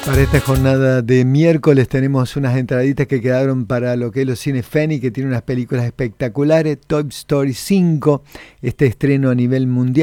Para esta jornada de miércoles tenemos unas entraditas que quedaron para lo que es los cines Feni, que tiene unas películas espectaculares. Toy Story 5, este estreno a nivel mundial.